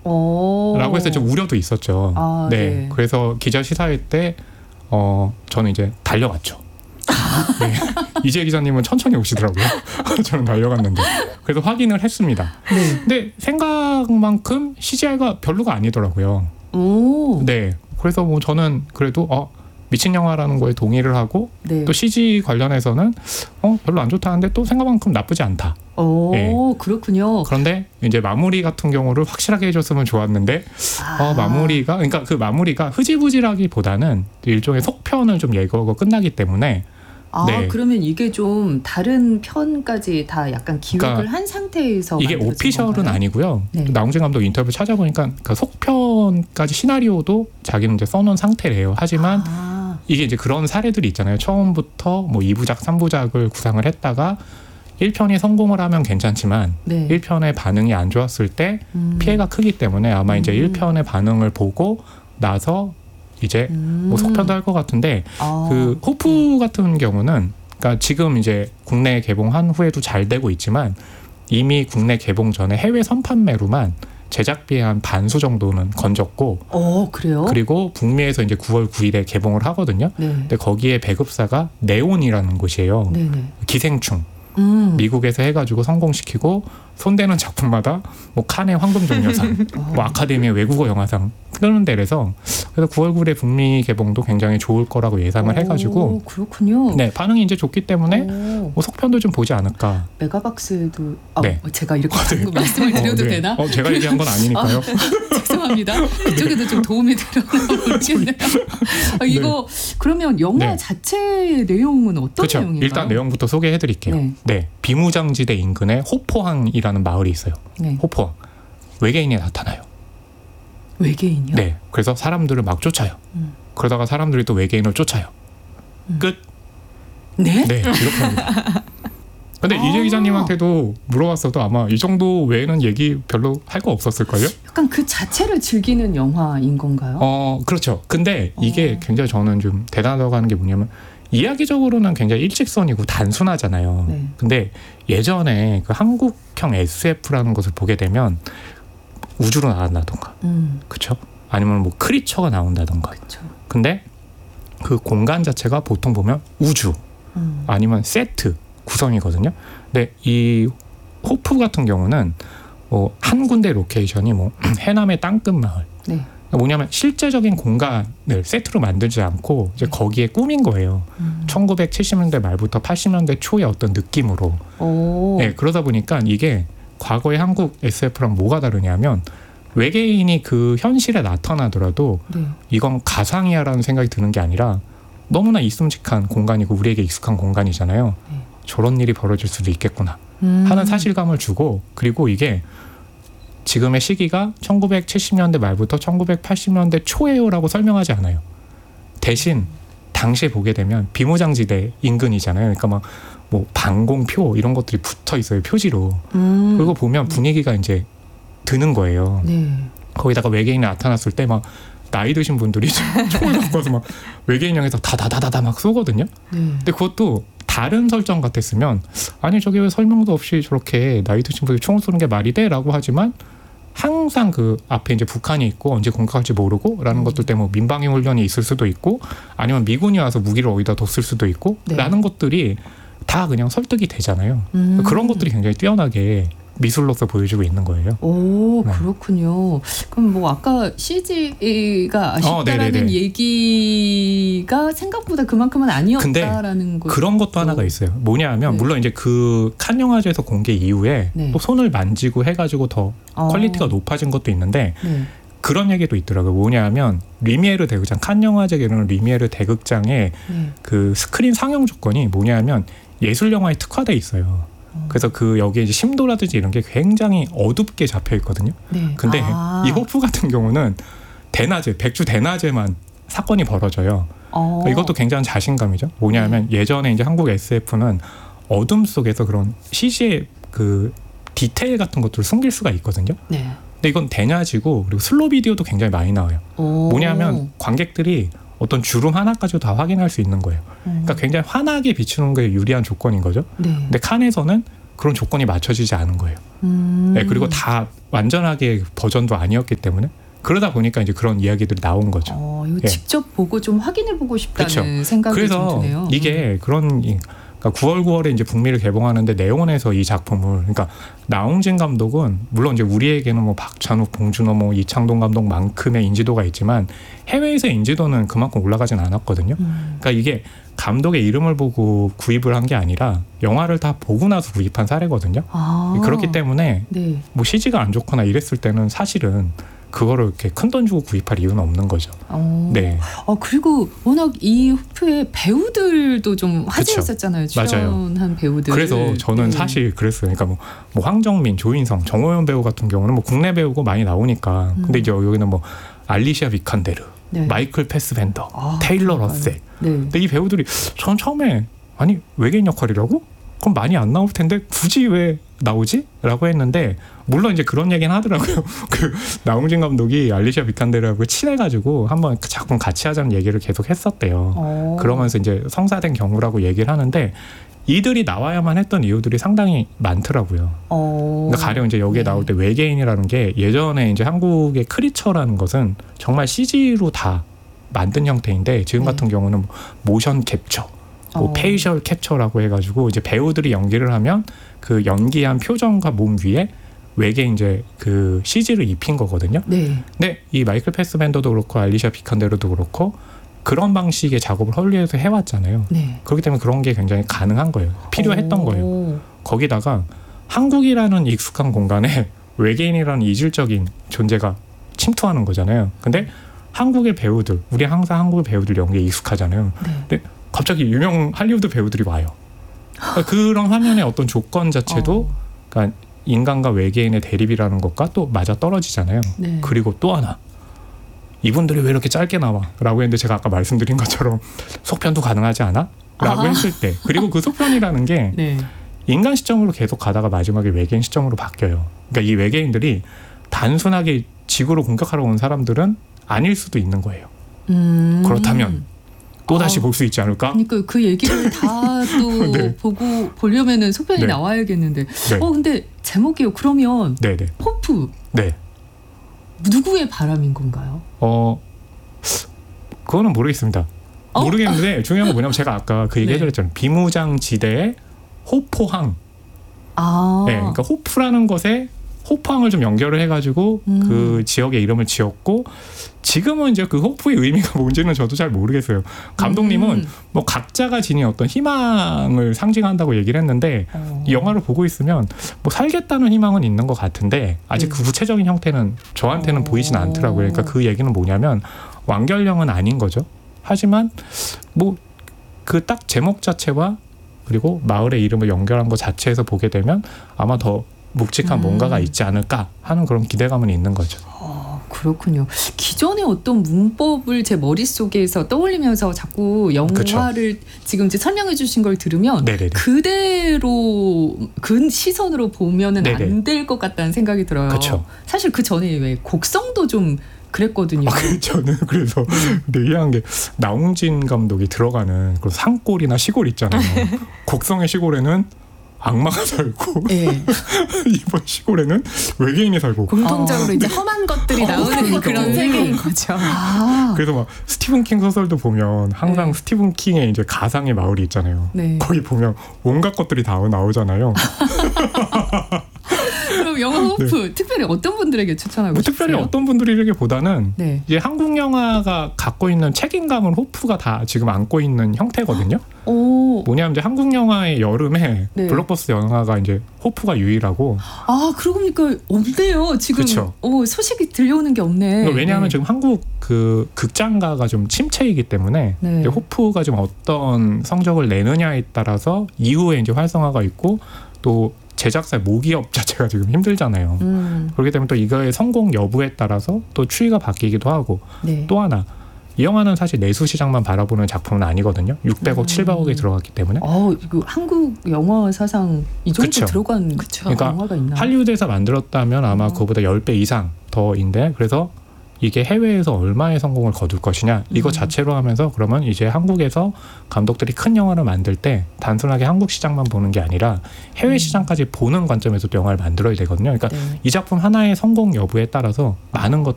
라고 해서 좀 우려도 있었죠. 네. 그래서 기자 시사회 때 저는 이제 달려갔죠. 네. 이재 기자님은 천천히 오시더라고요. 저는 달려갔는데. 그래서 확인을 했습니다. 네. 근데 생각만큼 CGI가 별로가 아니더라고요. 네. 그래서 뭐 저는 그래도 미친 영화라는 거에 동의를 하고 네. 또 CG 관련해서는 별로 안 좋다는데 또 생각만큼 나쁘지 않다. 네. 그렇군요. 그런데 이제 마무리 같은 경우를 확실하게 해줬으면 좋았는데 마무리가 그러니까 그 마무리가 흐지부지라기보다는 일종의 속편을 좀 예고하고 끝나기 때문에 네. 그러면 이게 좀 다른 편까지 다 약간 기획을 그러니까 한 상태에서 이게 오피셜은 건가요? 아니고요. 네. 나홍진 감독 인터뷰 찾아보니까 그 속편까지 시나리오도 자기는 이제 써놓은 상태래요. 하지만 이게 이제 그런 사례들이 있잖아요. 처음부터 뭐 2부작, 3부작을 구상을 했다가 1편이 성공을 하면 괜찮지만 네. 1편의 반응이 안 좋았을 때 피해가 크기 때문에 아마 이제 1편의 반응을 보고 나서 이제 뭐 속편도 할 것 같은데 그 호프 같은 경우는 그러니까 지금 이제 국내 개봉한 후에도 잘 되고 있지만 이미 국내 개봉 전에 해외 선판매로만 제작비의 한 반수 정도는 건졌고 그래요? 그리고 북미에서 이제 9월 9일에 개봉을 하거든요. 네. 근데 거기에 배급사가 네온이라는 곳이에요. 네네. 기생충. 미국에서 해가지고 성공시키고 손대는 작품마다 뭐 칸의 황금종려상, 뭐 아카데미의 외국어 영화상 끄는 데라서 그래서 9월 9일에 북미 개봉도 굉장히 좋을 거라고 예상을 해가지고 그렇군요. 네 반응이 이제 좋기 때문에 뭐 속편도 좀 보지 않을까. 메가박스도 네. 제가 이렇게 방금 말씀을 드려도 네. 되나? 제가 얘기한 건 아니니까요. 죄송합니다. 그쪽에도 좀 도움이 되려나 모르겠네요. 이거 그러면 영화 네. 자체 내용은 어떤 그렇죠. 내용인가요? 일단 내용부터 소개해드릴게요. 네. 네, 비무장지대 인근에 호포항이라는 마을이 있어요. 네. 호포항. 외계인이 나타나요. 외계인이요? 네, 그래서 사람들을 막 쫓아요. 그러다가 사람들이 또 외계인을 쫓아요. 끝. 네? 네, 이렇게 합니다. 근데 이재 기자님한테도 물어봤어도 아마 이 정도 외에는 얘기 별로 할 거 없었을걸요? 약간 그 자체를 즐기는 영화인 건가요? 그렇죠. 근데 이게 굉장히 저는 좀 대단하다고 하는 게 뭐냐면 이야기적으로는 굉장히 일직선이고 단순하잖아요. 네. 근데 예전에 그 한국형 SF라는 것을 보게 되면 우주로 나간다던가, 그렇죠? 아니면 뭐 크리처가 나온다던가. 그렇죠. 근데 그 공간 자체가 보통 보면 우주 아니면 세트 구성이거든요. 근데 이 호프 같은 경우는 한 군데 로케이션이 뭐 해남의 땅끝 마을. 네. 뭐냐면 실제적인 공간을 세트로 만들지 않고 이제 거기에 꾸민 거예요. 1970년대 말부터 80년대 초의 어떤 느낌으로. 네, 그러다 보니까 이게 과거의 한국 SF랑 뭐가 다르냐면 외계인이 그 현실에 나타나더라도 네. 이건 가상이야라는 생각이 드는 게 아니라 너무나 있음직한 공간이고 우리에게 익숙한 공간이잖아요. 네. 저런 일이 벌어질 수도 있겠구나 하는 사실감을 주고, 그리고 이게 지금의 시기가 1970년대 말부터 1980년대 초에요라고 설명하지 않아요. 대신 당시에 보게 되면 비무장지대 인근이잖아요. 그러니까 막 뭐 방공표 이런 것들이 붙어 있어요, 표지로. 그거 보면 분위기가 이제 드는 거예요. 네. 거기다가 외계인이 나타났을 때 막 나이 드신 분들이 총을 갖고 와서 막 외계인 향해서 다다다다다 막 쏘거든요. 네. 근데 그것도 다른 설정 같았으면 아니 저게 왜 설명도 없이 저렇게 나이 드신 분들이 총을 쏘는 게 말이 돼? 라고 하지만 항상 그 앞에 이제 북한이 있고 언제 공격할지 모르고 라는 것들 때문에 민방위 훈련이 있을 수도 있고 아니면 미군이 와서 무기를 어디다 뒀을 수도 있고 네. 라는 것들이 다 그냥 설득이 되잖아요. 그런 것들이 굉장히 뛰어나게 미술로서 보여주고 있는 거예요. 오, 네. 그렇군요. 그럼 뭐 아까 CG가 아쉽다라는 네네네. 얘기가 생각보다 그만큼은 아니었다라는 거. 그런 것도 하나가 있어요. 뭐냐 하면 네. 물론 이제 그 칸 영화제에서 공개 이후에 네. 또 손을 만지고 해가지고 더 퀄리티가 높아진 것도 있는데 네. 그런 얘기도 있더라고요. 뭐냐 하면 리미에르 대극장, 칸 영화제에는 리미에르 대극장의 네. 그 스크린 상영 조건이 뭐냐 하면 예술 영화에 특화돼 있어요. 그래서 그 여기에 이제 심도라든지 이런 게 굉장히 어둡게 잡혀 있거든요. 네. 근데 이 호프 같은 경우는 대낮에 백주 대낮에만 사건이 벌어져요. 이것도 굉장한 자신감이죠. 뭐냐하면 예전에 이제 한국 SF는 어둠 속에서 그런 CG의 그 디테일 같은 것들을 숨길 수가 있거든요. 네. 근데 이건 대낮이고 그리고 슬로 비디오도 굉장히 많이 나와요. 뭐냐면 관객들이 어떤 주름 하나까지도 다 확인할 수 있는 거예요. 그러니까 굉장히 환하게 비추는 게 유리한 조건인 거죠. 네. 근데 칸에서는 그런 조건이 맞춰지지 않은 거예요. 네, 그리고 다 완전하게 버전도 아니었기 때문에 그러다 보니까 이제 그런 이야기들이 나온 거죠. 이거 예. 직접 보고 좀 확인해보고 싶다는 그쵸. 생각이 그래서 좀 드네요. 이게 그런 그러니까 9월 9월에 이제 북미를 개봉하는데 내원에서 이 작품을 그러니까 나홍진 감독은 물론 이제 우리에게는 뭐 박찬욱, 봉준호, 뭐 이창동 감독만큼의 인지도가 있지만 해외에서의 인지도는 그만큼 올라가진 않았거든요. 그러니까 이게 감독의 이름을 보고 구입을 한 게 아니라 영화를 다 보고 나서 구입한 사례거든요. 그렇기 때문에 네. 뭐 CG가 안 좋거나 이랬을 때는 사실은 그거를 이렇게 큰 돈 주고 구입할 이유는 없는 거죠. 네. 그리고 워낙 이 호프의 배우들도 좀 화제였었잖아요. 출연한 배우들. 그래서 저는 네. 사실 그랬어요. 그러니까 뭐 황정민, 조인성, 정호연 배우 같은 경우는 뭐 국내 배우고 많이 나오니까. 근데 이제 여기는 뭐 알리시아 비칸데르, 네. 마이클 패스벤더, 테일러 러셀. 네. 근데 이 배우들이 전 처음에 아니 외계인 역할이라고? 그럼 많이 안 나올 텐데 굳이 왜 나오지? 라고 했는데 물론 이제 그런 얘기는 하더라고요. 그 나홍진 감독이 알리시아 비칸데르하고 친해가지고 한번 그 작품 같이 하자는 얘기를 계속 했었대요. 그러면서 이제 성사된 경우라고 얘기를 하는데 이들이 나와야만 했던 이유들이 상당히 많더라고요. 그러니까 가령 이제 여기에 네. 나올 때 외계인이라는 게 예전에 이제 한국의 크리처라는 것은 정말 CG로 다 만든 형태인데 지금 네. 같은 경우는 뭐 모션 캡처, 뭐 페이셜 캡처라고 해가지고 이제 배우들이 연기를 하면 그 연기한 표정과 몸 위에 외계 이제 그 CG를 입힌 거거든요. 네. 근데 이 마이클 패스벤더도 그렇고 알리샤 비칸데르도 그렇고 그런 방식의 작업을 헐리우드에서 해왔잖아요. 네. 그렇기 때문에 그런 게 굉장히 가능한 거예요. 필요했던 거예요. 거기다가 한국이라는 익숙한 공간에 외계인이라는 이질적인 존재가 침투하는 거잖아요. 근데 한국의 배우들, 우리 항상 한국의 배우들 연기에 익숙하잖아요. 네. 근데 갑자기 유명 할리우드 배우들이 와요. 그러니까 그런 화면의 어떤 조건 자체도 그러니까 인간과 외계인의 대립이라는 것과 또 맞아 떨어지잖아요. 네. 그리고 또 하나 이분들이 왜 이렇게 짧게 나와? 라고 했는데 제가 아까 말씀드린 것처럼 속편도 가능하지 않아? 라고 했을 때 그리고 그 속편이라는 게 네. 인간 시점으로 계속 가다가 마지막에 외계인 시점으로 바뀌어요. 그러니까 이 외계인들이 단순하게 지구로 공격하러 온 사람들은 아닐 수도 있는 거예요. 그렇다면 또 다시 볼 수 있지 않을까? 그러니까 그 얘기를 다 또 네. 보려면은 속편이 네. 나와야겠는데. 네. 근데 제목이요. 그러면 네네. 호프 네. 누구의 바람인 건가요? 그거는 모르겠습니다. 모르겠는데 중요한 건 뭐냐면 제가 아까 그 얘기 네. 해드렸잖아요. 비무장지대의 호포항. 네, 그러니까 호프라는 것에 호포항을 좀 연결을 해가지고 그 지역의 이름을 지었고 지금은 이제 그 호프의 의미가 뭔지는 저도 잘 모르겠어요. 감독님은 뭐 각자가 지닌 어떤 희망을 상징한다고 얘기를 했는데 이 영화를 보고 있으면 뭐 살겠다는 희망은 있는 것 같은데 아직 그 구체적인 형태는 저한테는 보이진 않더라고요. 그러니까 그 얘기는 뭐냐면 완결령은 아닌 거죠. 하지만 뭐 그 딱 제목 자체와 그리고 마을의 이름을 연결한 것 자체에서 보게 되면 아마 더 묵직한 뭔가가 있지 않을까 하는 그런 기대감은 있는 거죠. 그렇군요. 기존의 어떤 문법을 제 머릿속에서 떠올리면서 자꾸 영화를 그쵸. 지금 이제 설명해 주신 걸 들으면 네네네. 그대로 그 시선으로 보면은 네네. 안 될 것 같다는 생각이 들어요. 그쵸. 사실 그 전에 왜 곡성도 좀 그랬거든요. 저는 그래서 근데 이해한 게 나홍진 감독이 들어가는 그 산골이나 시골 있잖아요. 곡성의 시골에는 악마가 살고 네. 이번 시골에는 외계인이 살고 공통적으로 이제 험한 것들이 나오는 그런 세계인 거죠. 그래서 막 스티븐 킹 소설도 보면 항상 네. 스티븐 킹의 이제 가상의 마을이 있잖아요. 네. 거기 보면 온갖 것들이 다 나오잖아요. 그럼 영화 호프 특별히 어떤 분들에게 추천하고 뭐 싶으세요? 특별히 어떤 분들이라기보다는 네. 이제 한국 영화가 갖고 있는 책임감을 호프가 다 지금 안고 있는 형태거든요. 오. 뭐냐면 이제 한국 영화의 여름에 네. 블록버스터 영화가 이제 호프가 유일하고 그러고 보니까 없네요. 지금 그쵸. 소식이 들려오는 게 없네. 그러니까 왜냐하면 네. 지금 한국 그 극장가가 좀 침체이기 때문에 네. 이제 호프가 좀 어떤 성적을 내느냐에 따라서 이후에 이제 활성화가 있고 또 제작사 모기업 자체가 지금 힘들잖아요. 그렇기 때문에 또 이거의 성공 여부에 따라서 또 추이가 바뀌기도 하고 네. 또 하나 이 영화는 사실 내수 시장만 바라보는 작품은 아니거든요. 600억, 700억이 들어갔기 때문에. 이거 한국 영화 사상 이 정도 그쵸. 들어간 그러니까 영화가 있나? 할리우드에서 만들었다면 아마 그거보다 10배 이상 더인데 그래서 이게 해외에서 얼마의 성공을 거둘 것이냐 이거 자체로 하면서 그러면 이제 한국에서 감독들이 큰 영화를 만들 때 단순하게 한국 시장만 보는 게 아니라 해외 시장까지 보는 관점에서 또 영화를 만들어야 되거든요. 그러니까 네. 이 작품 하나의 성공 여부에 따라서 많은 것